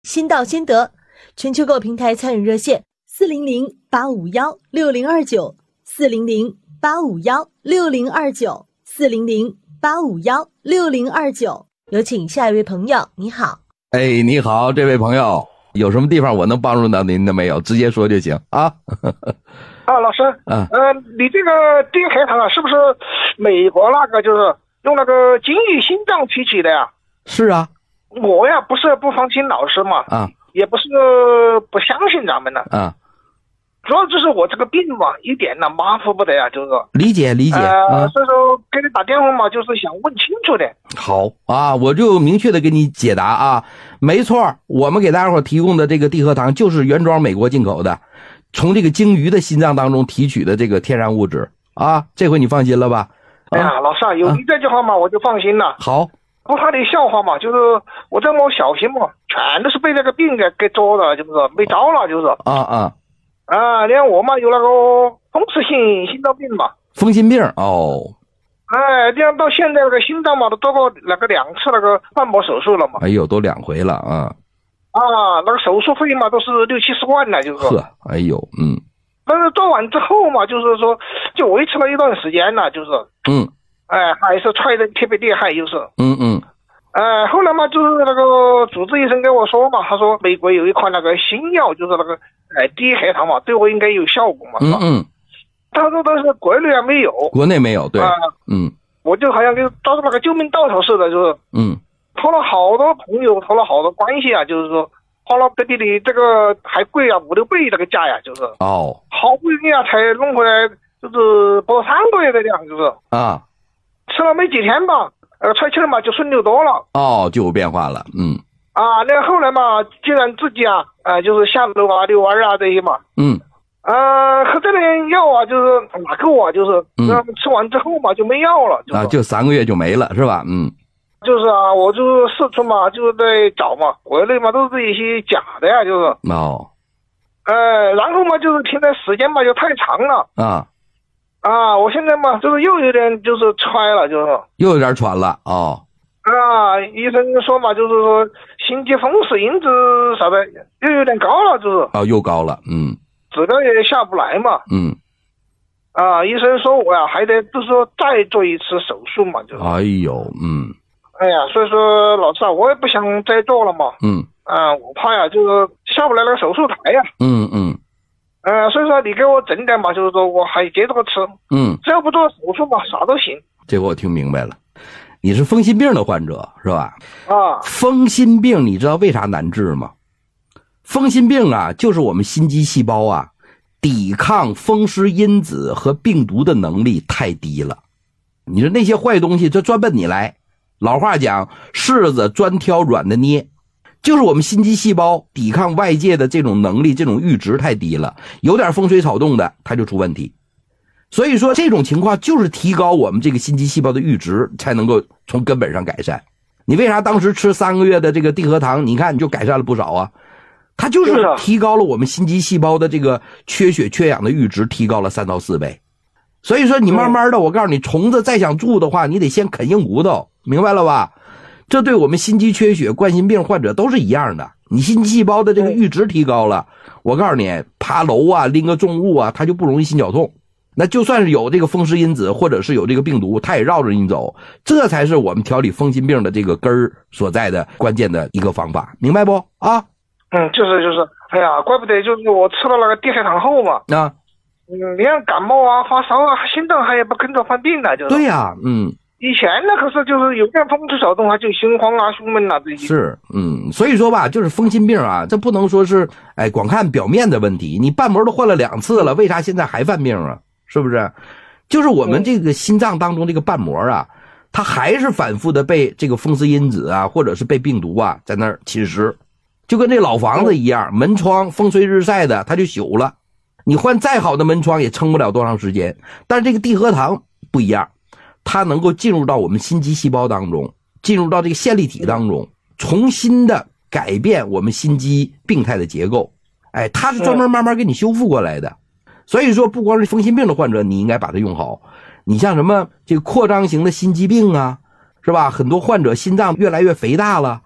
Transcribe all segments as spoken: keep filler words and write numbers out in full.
心到先得，全球购平台参与热线四零零八五幺六零二九四零零八五幺六零二九四零零八五幺六零二九。有请下一位朋友，你好。 哎，你好，这位朋友，有什么地方我能帮助到您的没有？直接说就行啊。 啊，老师， 嗯， 呃，你这个低血糖啊，是不是美国那个就是用那个金鱼心脏提取的呀？ 是啊。 我呀不是不放心老师嘛， 啊， 也不是不相信咱们的， 啊， 主要就是我这个病嘛，一点呢马虎不得呀，就是理解理解， 呃、 啊， 所以说给你打电话嘛，就是想问清楚的。 好啊，我就明确的给你解答啊，没错，我们给大家伙提供的这个地核糖就是原装美国进口的，从这个鲸鱼的心脏当中提取的这个天然物质啊，这回你放心了吧？ 哎呀，老师啊，有你这句话嘛，我就放心了。 好。 不怕你笑话嘛，就是我这么小心嘛，全都是被这个病给给捉的，就是没招了，就是啊啊啊！你看我嘛有那个风湿性心脏病嘛， 风心病哦。 哎，这样到现在那个心脏嘛都做过那个两次那个瓣膜手术了嘛。 哎呦，都两回了啊！ 啊，那个手术费嘛都是六七十万呢，就是。 呵，哎呦，嗯。 但是做完之后嘛，就是说就维持了一段时间了，就是。 嗯。 哎，还是踹的特别厉害，就是。 嗯嗯。 呃，后来嘛，就是那个主治医生跟我说嘛，他说美国有一款那个新药，就是那个呃低血糖嘛，对我应该有效果嘛。 嗯嗯。 他说但是国内还没有。国内没有，对。 啊、 呃，嗯。 我就好像就抓住那个救命稻草似的，就是。 嗯。 托了好多朋友，托了好多关系啊，就是说花了比你这个还贵啊，五六倍这个价呀，就是。 哦。 好不容易啊，才弄回来，就是不到三个月的量，就是。 啊。 吃了没几天吧，呃，踹气儿嘛就顺溜多了。 哦，就有变化了，嗯。 啊，那后来嘛，既然自己啊，呃，就是下楼啊、遛弯啊这些嘛。 嗯。 呃，喝这点药啊，就是哪够啊，就是，嗯，吃完之后嘛就没药了。 啊，就三个月就没了，是吧？嗯。 就是啊，我就是四处嘛，就是在找嘛，国内嘛都是一些假的呀，就是。 哦。 呃，然后嘛，就是停的时间嘛就太长了。 啊。 啊，我现在嘛，就是又有点就是揣了，就是又有点喘了哦。 啊，医生说嘛，就是说心肌风湿因子啥的又有点高了，就是哦，又高了，嗯， 指标也下不来嘛， 嗯， 啊，医生说我呀还得就是说再做一次手术嘛，就是， 哎呦，嗯， 哎呀，所以说老师啊，我也不想再做了嘛， 嗯， 啊，我怕呀，就是下不来那个手术台呀， 嗯嗯。 呃，所以说你给我整点嘛，就是说我还接着吃， 嗯， 只要不做手术嘛，啥都行。 这个我听明白了，你是风心病的患者是吧？ 啊， 风心病你知道为啥难治吗？风心病啊，就是我们心肌细胞啊，抵抗风湿因子和病毒的能力太低了。你说那些坏东西就专奔你来，老话讲，柿子专挑软的捏。就是我们心肌细胞抵抗外界的这种能力，这种阈值太低了，有点风吹草动的它就出问题。所以说这种情况就是提高我们这个心肌细胞的阈值才能够从根本上改善。你为啥当时吃三个月的这个地核糖，你看你就改善了不少啊？它就是提高了我们心肌细胞的这个缺血缺氧的阈值，提高了三到四倍。所以说你慢慢的，我告诉你，虫子再想住的话，你得先啃硬骨头，明白了吧？这对我们心肌缺血、冠心病患者都是一样的。你心肌细胞的这个阈值提高了，我告诉你，爬楼啊、拎个重物啊，它就不容易心绞痛。那就算是有这个风湿因子，或者是有这个病毒，它也绕着你走。这才是我们调理风心病的这个根儿所在的关键的一个方法，明白不？啊？ 嗯，就是就是，哎呀，怪不得就是我吃了那个低血糖后嘛。 啊。 嗯，你看感冒啊、发烧啊、心脏还也不跟着犯病了，就是。 对呀、啊，嗯。 以前呢，可是就是有点风吹草动，它就心慌啊、胸闷啊这些。 是，嗯，所以说吧，就是风心病啊，这不能说是，哎，光看表面的问题。你瓣膜都换了两次了，为啥现在还犯病啊？是不是？就是我们这个心脏当中这个瓣膜啊，它还是反复的被这个风湿因子啊，或者是被病毒啊在那儿侵蚀，就跟这老房子一样，门窗风吹日晒的，它就朽了。你换再好的门窗也撑不了多长时间。但是这个地核糖不一样。它能够进入到我们心肌细胞当中，进入到这个线粒体当中，重新的改变我们心肌病态的结构。哎，它是专门慢慢给你修复过来的。所以说，不光是风心病的患者，你应该把它用好。你像什么这个扩张型的心肌病啊，是吧？很多患者心脏越来越肥大了，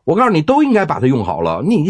我告诉你，都应该把它用好了。你